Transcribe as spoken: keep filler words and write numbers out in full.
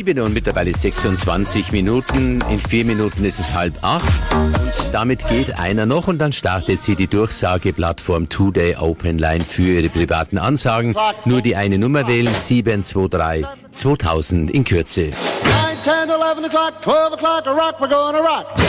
sieben und mittlerweile sechsundzwanzig Minuten. In vier Minuten ist es halb acht. Und damit geht einer noch und dann startet sie die Durchsageplattform Today Open Line für Ihre privaten Ansagen. Nur die eine Nummer wählen, sieben zwei drei zweitausend in Kürze. nine, ten, eleven o'clock, twelve o'clock, a rock, we're gonna rock.